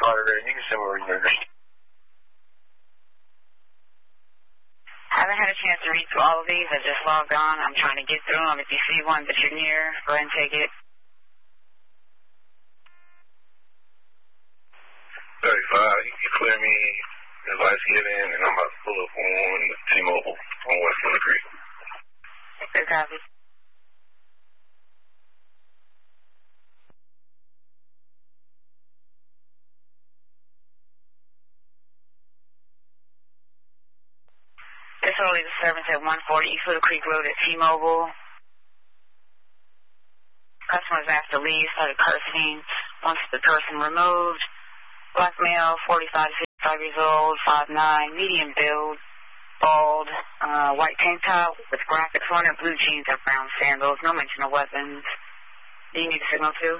Red, you can send me where you're going. Haven't had a chance to read through all of these. I just logged on. I'm trying to get through them. If you see one that you're near, go ahead and take it. 35, you can clear me as lights get in, and I'm about to pull up on T-Mobile on West Winter Creek. Good copy. Disorderly disturbance at 140 East Little Creek Road at T-Mobile. Customers asked to leave, started cursing. Wants the person removed. Black male, 45 to 55 years old, 5'9", medium build, bald, white tank top with graphics on it, blue jeans and brown sandals. No mention of weapons. Do you need a signal too?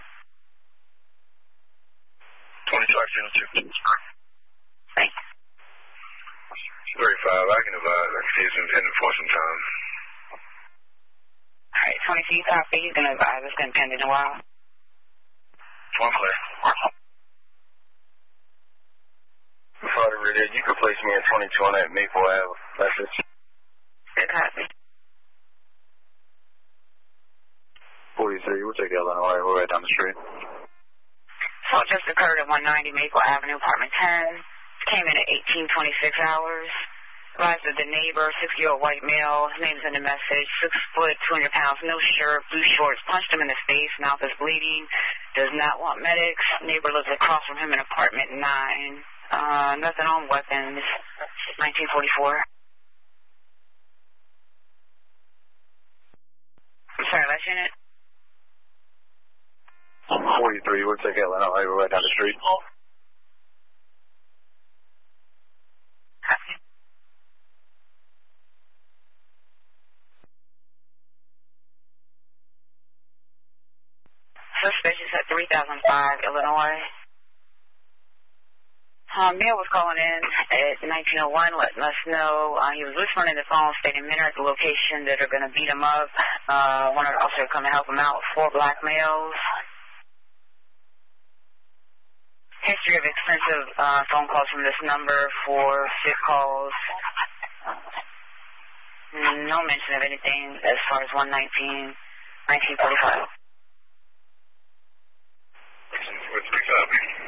20 signal too. Thanks. 35, I can advise. I can see it's intended for some time. Alright, 20 feet copy. He's going to advise. It's going to intend in a while. One clear. Father Red, you can place me in 22 on that Maple Ave. That's it. Good copy. 43, we'll take Illinois. We're right down the street. Assault just occurred at 190 Maple Avenue, apartment 10. Came in at 18:26 hours. Arrived at the neighbor, 60-year-old white male. His name's in the message. 6 foot, 200 pounds, no shirt, blue shorts. Punched him in the face. Mouth is bleeding. Does not want medics. Neighbor lives across from him in apartment 9. Nothing on weapons. 1944. I'm sorry, last unit. 43, we'll take Illinois. We're right down the street. Copy. Suspicious at 3005 Illinois. Male was calling in at 1901, letting us know he was whispering in the phone, stating men are at the location that are going to beat him up. Wanted also to come and help him out. 4 black males. History of extensive phone calls from this number for 6 calls. No mention of anything as far as 1945. What's the copy?